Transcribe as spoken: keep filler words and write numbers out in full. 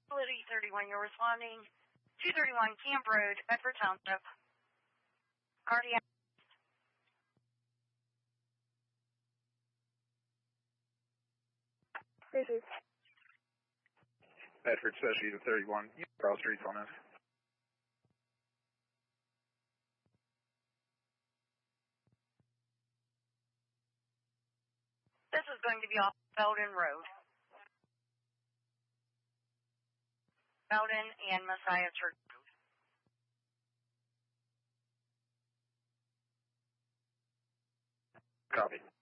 Facility thirty-one, you're responding. two thirty-one Camp Road, Bedford Township. Cardiac. This is Bedford Specialty to thirty-one. Cross streets on this. This is going to be off Belden Road. Belden and Messiah Church Road. Copy.